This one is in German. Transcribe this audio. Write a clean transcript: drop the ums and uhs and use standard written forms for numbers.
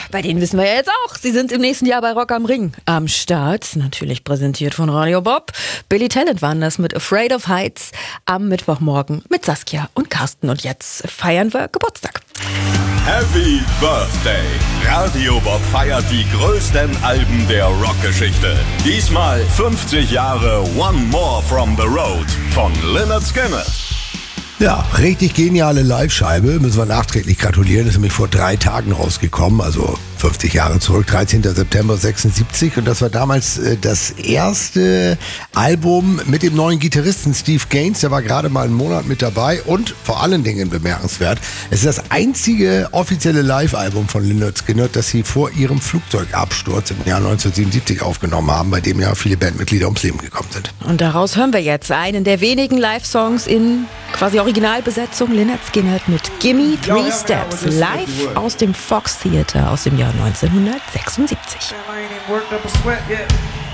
bei denen wissen wir ja jetzt auch, sie sind im nächsten Jahr bei Rock am Ring am Start. Natürlich präsentiert von Radio Bob. Billy Talent waren das mit Afraid of Heights am Mittwochmorgen mit Saskia und Carsten. Und jetzt feiern wir Geburtstag. Happy Birthday! Radio Bob feiert die größten Alben der Rockgeschichte. Diesmal 50 Jahre One More from the Road von Lynyrd Skynyrd. Ja, richtig geniale Live-Scheibe, müssen wir nachträglich gratulieren, ist nämlich vor 3 Tagen rausgekommen, also 50 Jahre zurück, 13. September 76, und das war damals das erste Album mit dem neuen Gitarristen Steve Gaines, der war gerade mal einen Monat mit dabei, und vor allen Dingen bemerkenswert, es ist das einzige offizielle Live-Album von Lynyrd Skynyrd, das sie vor ihrem Flugzeugabsturz im Jahr 1977 aufgenommen haben, bei dem ja viele Bandmitglieder ums Leben gekommen sind. Und daraus hören wir jetzt einen der wenigen Live-Songs in quasi Originalbesetzung, Lynyrd Skynyrd mit Gimme 3 Steps, live aus dem Fox Theater aus dem Jahr 1976.